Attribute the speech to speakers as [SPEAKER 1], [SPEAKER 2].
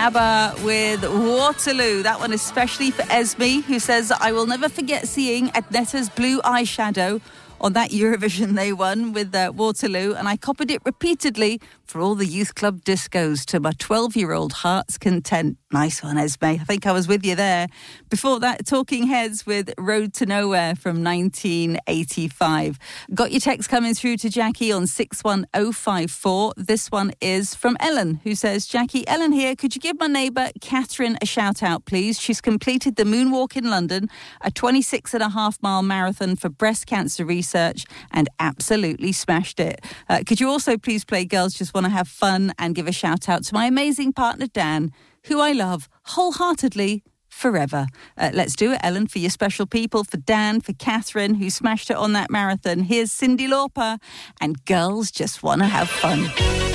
[SPEAKER 1] ABBA with Waterloo. That one especially for Esme, who says, I will never forget seeing Agneta's blue eyeshadow on that Eurovision they won with Waterloo, and I copied it repeatedly for all the youth club discos to my 12-year-old heart's content. Nice one, Esme. I think I was with you there. Before that, Talking Heads with Road to Nowhere from 1985. Got your text coming through to Jackie on 61054. This one is from Ellen, who says, Jackie, Ellen here. Could you give my neighbour Catherine a shout out, please? She's completed the Moonwalk in London, a 26.5-mile marathon for breast cancer research, and absolutely smashed it. Could you also please play Girls Just Want to Have Fun and give a shout out to my amazing partner Dan, who I love wholeheartedly forever. Let's do it, Ellen, for your special people, for Dan, for Catherine, who smashed it on that marathon. Here's Cyndi Lauper and Girls Just Want to Have Fun.